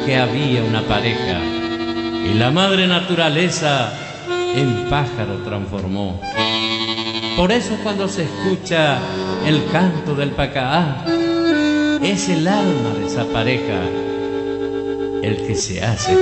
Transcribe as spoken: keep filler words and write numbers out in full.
que había una pareja y la madre naturaleza en pájaro transformó. Por eso cuando se escucha el canto del pacaá, es el alma de esa pareja el que se hace